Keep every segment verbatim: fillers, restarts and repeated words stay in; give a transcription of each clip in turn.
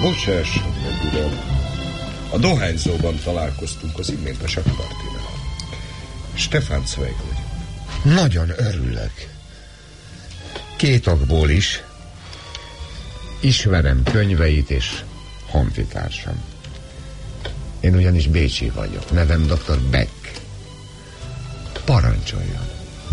Bocsásson meg, uram. A dohányzóban találkoztunk az imént a sakkpartinál. Stefan Zweig vagyok. Nagyon örülök. Két okból is. Ismerem könyveit és honfitársam. Én ugyanis bécsi vagyok. Nevem doktor Beck. Parancsoljon.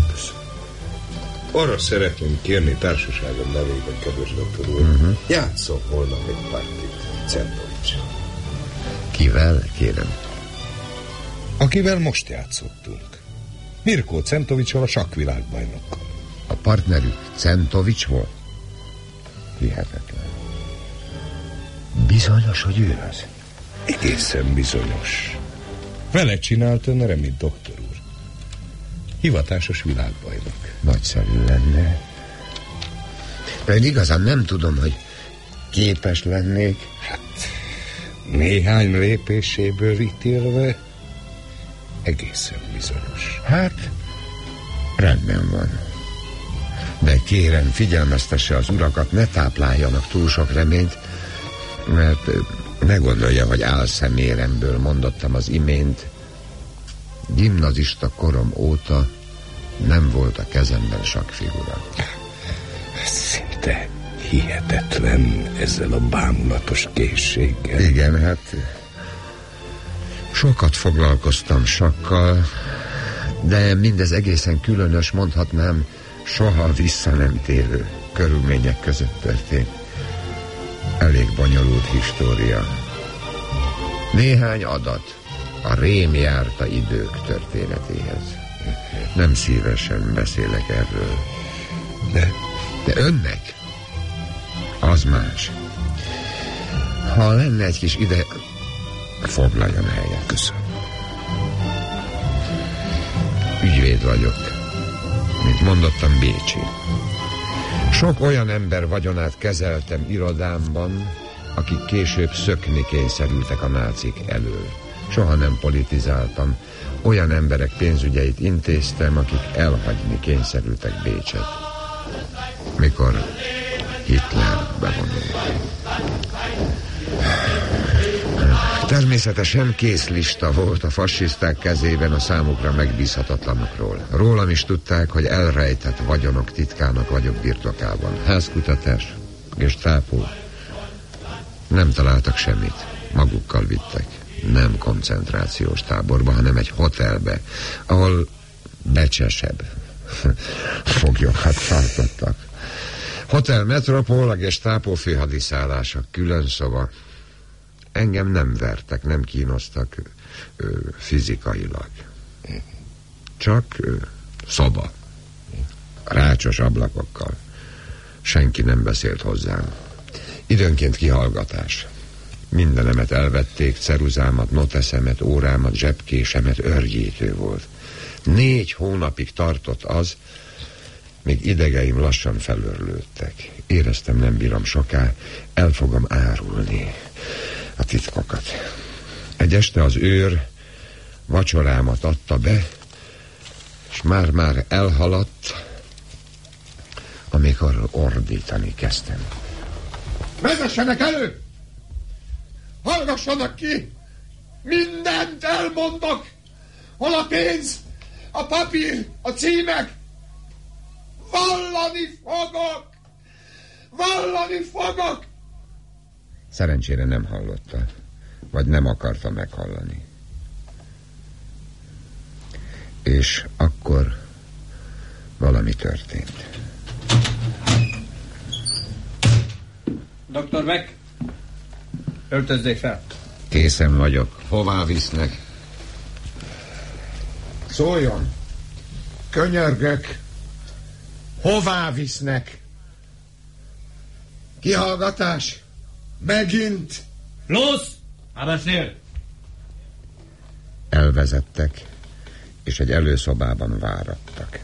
Arra szeretném kérni társaságom nevében, kedves doktor úr, uh-huh. játszom holnap egy partit Centovics. Kivel, kérem? Akivel most játszottunk. Mirko Centovicsal, a sakkvilágbajnokkal. A partnerük Centovics volt? Hihetetlen. Bizonyos, hogy ő az? Egészen bizonyos. Vele csinált önre, mint doktor úr. Hivatásos világbajnok. Nagyszerű lenne. De én igazán nem tudom, hogy képes lennék. Hát, néhány lépéséből ítélve egészen bizonyos. Hát, rendben van. De kérem, figyelmeztesse az urakat, ne tápláljanak túl sok reményt, mert ne gondolja, hogy álszeméremből mondottam az imént. Gimnazista korom óta nem volt a kezemben sakkfigura. Szinte hihetetlen ezzel a bámulatos készséggel. Igen, hát sokat foglalkoztam sakkal, de mindez egészen különös, mondhatnám, soha vissza nem térő körülmények között történt. Elég bonyolult história. Néhány adat a rémjárta idők történetéhez. Nem szívesen beszélek erről. De, de önnek az más. Ha lenne egy kis ide, foglaljon helyet. Köszönöm. Ügyvéd vagyok. Mint mondottam, bécsi. Sok olyan ember vagyonát kezeltem irodámban, akik később szökni kényszerültek a nácik elől. Soha nem politizáltam. Olyan emberek pénzügyeit intéztem, akik elhagyni kényszerültek Bécset. Mikor Hitler bevonult. Természetesen kész lista volt a fasiszták kezében a számukra megbízhatatlanokról. Rólam is tudták, hogy elrejtett vagyonok titkának vagyok birtokában. Házkutatás, Gestapo. Nem találtak semmit. Magukkal vittek. Nem koncentrációs táborba, hanem egy hotelbe, ahol becsesebb foglyokat tartottak. Hotel Metropol, a Gestapo főhadiszállása, külön szoba. Engem nem vertek, nem kínoztak ö, fizikailag. Csak ö, szoba. Rácsos ablakokkal. Senki nem beszélt hozzám. Időnként kihallgatás. Mindenemet elvették, ceruzámat, noteszemet, órámat, zsebkésemet, örgyítő volt. Négy hónapig tartott az, még idegeim lassan felörlődtek. Éreztem, nem bírom soká, el fogom árulni a titkokat. Egy este az őr vacsorámat adta be, és már-már elhaladt, amikor ordítani kezdtem. Vezessenek elő! Hallgassanak ki! Mindent elmondok! Hol a pénz? A papír? A címek? Vallani fogok! Vallani fogok! Szerencsére nem hallotta, vagy nem akarta meghallani. És akkor valami történt. doktor Beck, öltözzék fel. Készen vagyok. Hová visznek? Szóljon! Könyörgök! Hová visznek? Kihallgatás? Megint? Los! Aber schnell! Elvezettek, és egy előszobában várattak.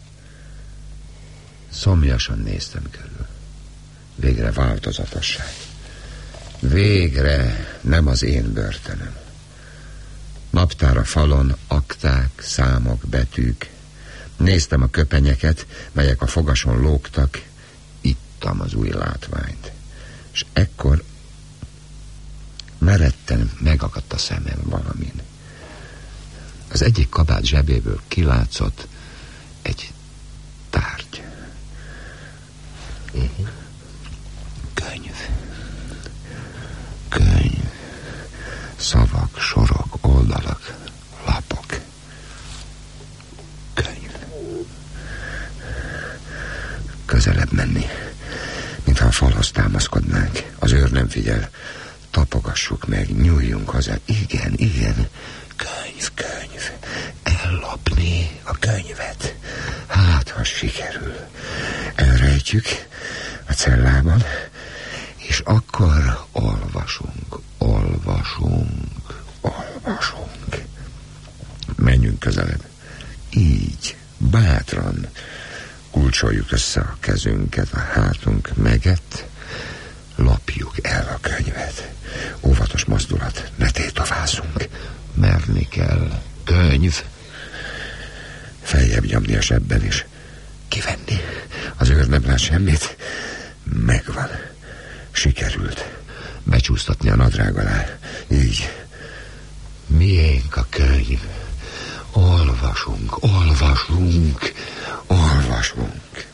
Szomjasan néztem körül. Végre változatosság. Végre nem az én börtönöm. Naptár a falon, akták, számok, betűk. Néztem a köpenyeket, melyek a fogason lógtak. Ittam az új látványt. És ekkor Ketten megakadt a szemem valamin. Az egyik kabát zsebéből kilátszott egy tárgy. Uh-huh. Könyv. Könyv. Szavak, sorok, oldalak, lapok. Könyv. Közelebb menni, mintha a falhoz támaszkodnánk. Az őr nem figyel. Tapogassuk meg, nyúljunk hozzá. Igen, igen. Könyv, könyv. Ellopni a könyvet. Hát, ha sikerül. Elrejtjük a cellában, és akkor olvasunk, olvasunk, olvasunk. Menjünk közelebb. Így, bátran kulcsoljuk össze a kezünket, a hátunk meget, lopjuk el a könyvet. Óvatos mozdulat, ne tétovázzunk. Merni kell. Könyv. Feljebb nyomni a sebben is. Kivenni. Az őr nem lát semmit. Megvan. Sikerült. Becsúsztatni a nadrág alá. Így. Miénk a könyv. Olvasunk, olvasunk, olvasunk.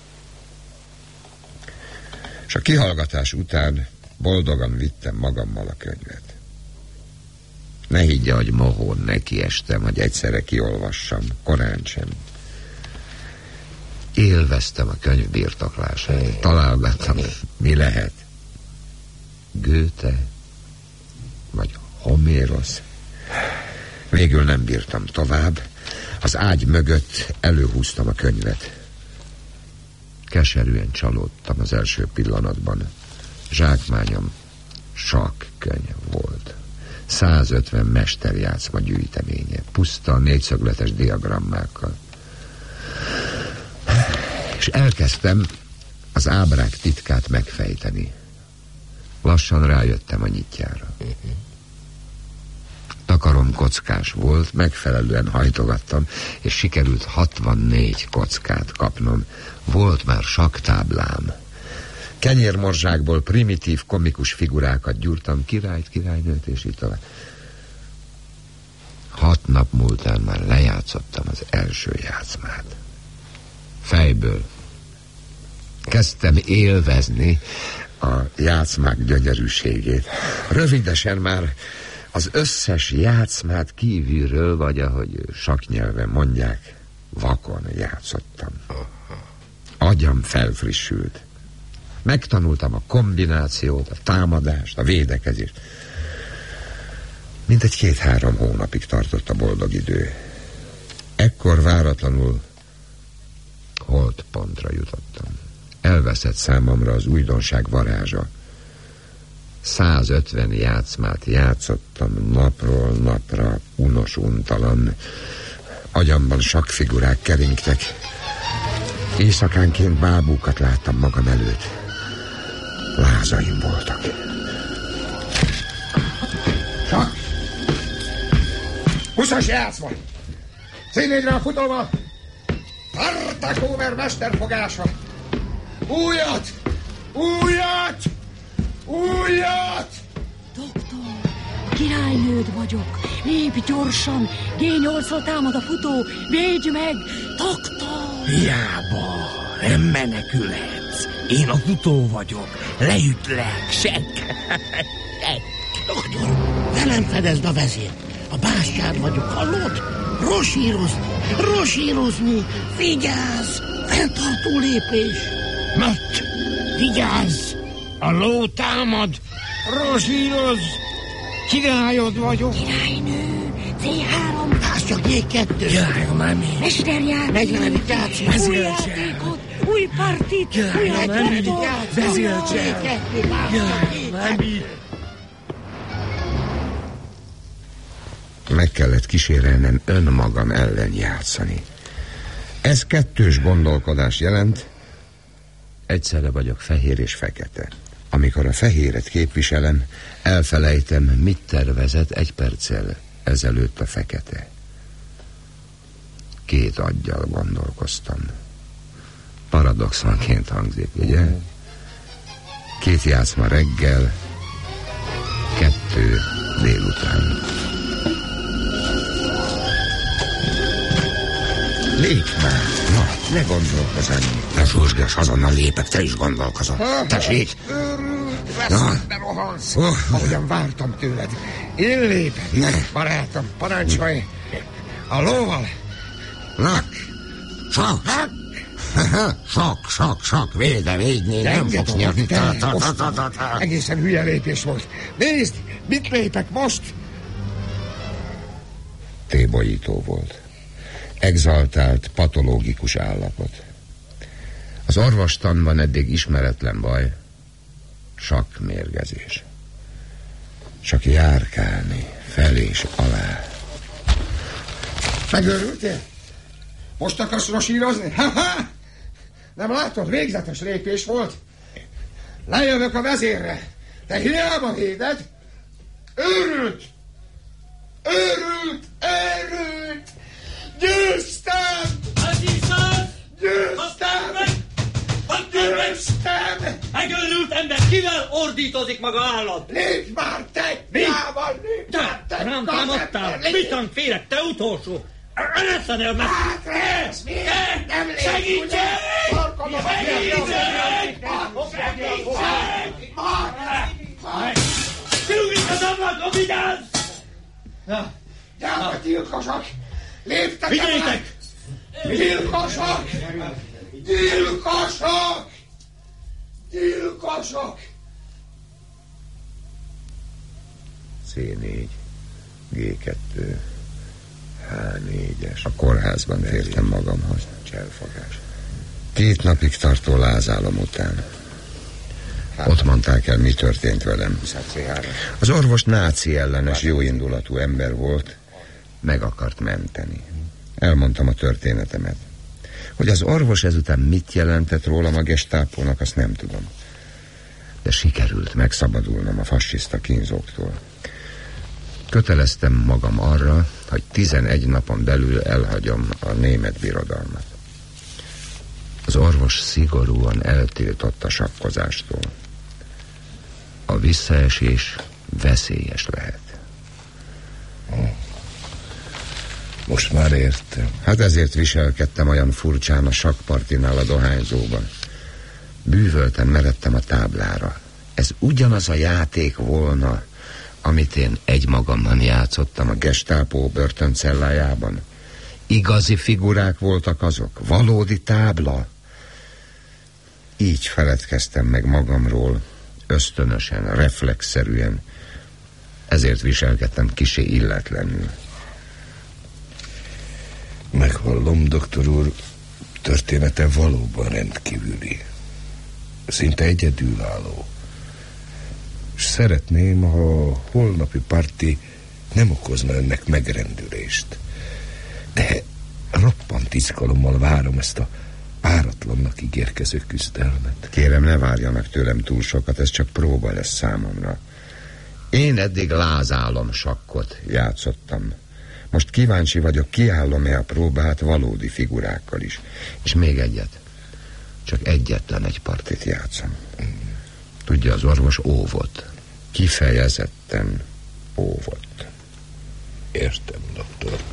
És a kihallgatás után boldogan vittem magammal a könyvet. Ne higgye, hogy mohón nekiestem, hogy egyszerre kiolvassam, korán sem. Élveztem a könyv birtoklását. Találgattam, mi lehet. Goethe, vagy Homérosz. Végül nem bírtam tovább. Az ágy mögött előhúztam a könyvet. Keserűen csalódtam az első pillanatban. Zsákmányom sakkönyv volt. százötven mesterjátszma gyűjteménye, puszta négyszögletes diagrammákkal. És elkezdtem az ábrák titkát megfejteni. Lassan rájöttem a nyitjára. Takarom kockás volt, megfelelően hajtogattam, és sikerült hatvannégy kockát kapnom. Volt már saktáblám. Kenyérmorzsákból primitív, komikus figurákat gyúrtam, királyt, királynőt, és így tovább. Hat nap múltán már lejátszottam az első játszmát. Fejből. Kezdtem élvezni a játszmák gyönyörűségét. Rövidesen már az összes játszmát kívülről, vagy ahogy sakknyelven mondják, vakon játszottam. Agyam felfrissült. Megtanultam a kombinációt, a támadást, a védekezést. Mintegy két-három hónapig tartott a boldog idő. Ekkor váratlanul holtpontra jutottam. Elveszett számomra az újdonság varázsa. százötven játszmát játszottam napról napra, unos, untalan. Agyamban sakkfigurák keringtek. Éjszakánként bábúkat láttam magam előtt. Lázaim voltak. Sakk! Huszas játszma! Színnégyre a futóba! Tartakóver mesterfogása! Újat! Újat! Újat! Doktor, királynőd vagyok. Lépj gyorsan! gé nyolcra támad a futó! Védj meg! Doktor! Hiába, nem menekülhetsz. Én a futó vagyok. Leütlek, sekk. Doktor, velem fedezd a vezért. A bástyád vagyok, hallod? Rosírozni, rosírozni. Vigyázz! Fenntartó lépés. Mert vigyázz! A ló támad! Rosírozz! Királyod vagyok! Királynő! cé három! Az csak jé kettő! Királyom, mami! Mesterjáték! negyvenedik játszma! Új játékot! Új partit! Új játékot! Vezércsel! Királyom, mami! Meg kellett kísérelnem önmagam ellen játszani. Ez kettős gondolkodás jelent. Egyszerre vagyok fehér és fekete. Amikor a fehéret képviselem, elfelejtem, mit tervezett egy perccel ezelőtt a fekete. Két aggyal gondolkoztam. Paradoxonként hangzik, ugye? Két játszma reggel, kettő kettő délután. Lépj már! Na, ne gondolkozz annyi. Ne fúzsgás, azonnal lépek, te is gondolkozol. Tessék! Veszed, ne rohansz! Oh. Ahogyan vártam tőled. Én lépek, ne. Barátom, parancsolj! A lóval! Na, sok! Sok, sok, sok, véde, védni, nem fogsz nyerni. Egészen hülye lépés volt. Nézd, mit lépek most? Tébolyító volt. Exaltált, patológikus állapot. Az orvostanban eddig ismeretlen baj, sakkmérgezés. Csak járkálni, fel és alá. Megőrültél? Most akarsz rosírozni? Ha-ha! Nem látod, végzetes lépés volt. Lejövök a vezérre. Te hiába véded. Őrült! Őrült! Őrült! Győztem! Az iszad! Győztem! Győztem! Megőrült ember, kivel ordítozik maga állat? Lépj már te! Miával lépj már te! Rám támadtál! Viszont félek, te utolsó! Ereszed el meg! Hátresz! Miért nem lépj! Segítség! Segítség! Kilugrik az ablakon, vigyázz! Gyáva gyilkosok! Léptek Figyeljétek! Gyilkosok! Gyilkosok! Gyilkosok! cé négy, gé kettő, há négyes. A kórházban tértem magamhoz. Cselfogás. Két napig tartó lázálom után. Ott mondták el, mi történt velem. Az orvos náci ellenes, jóindulatú ember volt, meg akart menteni. Elmondtam a történetemet. Hogy az orvos ezután mit jelentett rólam a gestápónak, azt nem tudom. De sikerült megszabadulnom a fasiszta kínzóktól. Köteleztem magam arra, hogy tizenegy napon belül elhagyom a német birodalmat. Az orvos szigorúan eltiltott a sakkozástól. A visszaesés veszélyes lehet. Most már értem. Hát ezért viselkedtem olyan furcsán a sakkpartinál a dohányzóban. Bűvölten meredtem a táblára. Ez ugyanaz a játék volna, amit én egymagamban játszottam a gestápó börtöncellájában. Igazi figurák voltak azok, valódi tábla. Így feledkeztem meg magamról, ösztönösen, reflexzerűen. Ezért viselkedtem kissé illetlenül. Megvallom, doktor úr, története valóban rendkívüli. Szinte egyedülálló. És szeretném, ha a holnapi parti nem okozna önnek megrendülést. De roppant izgalommal várom ezt a páratlannak ígérkező küzdelmet. Kérem, ne várjanak tőlem túl sokat, ez csak próba lesz számomra. Én eddig lázálom sakkot játszottam. Most kíváncsi vagyok, kiállom-e a próbát valódi figurákkal is. És még egyet. Csak egyetlen egy partit játszom. Tudja, az orvos óvott. Kifejezetten óvott. Értem, doktor.